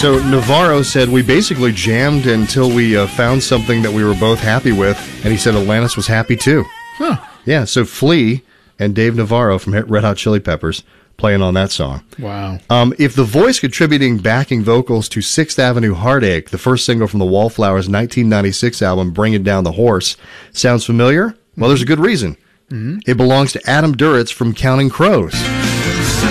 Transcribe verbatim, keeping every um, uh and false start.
So Navarro said, we basically jammed until we uh, found something that we were both happy with, and he said Alanis was happy too. Huh. Yeah, so Flea and Dave Navarro from Red Hot Chili Peppers playing on that song. Wow. Um, if the voice contributing backing vocals to Sixth Avenue Heartache, the first single from the Wallflowers nineteen ninety-six album, Bringing Down the Horse, sounds familiar, well, there's a good reason. Mm-hmm. It belongs to Adam Duritz from Counting Crows.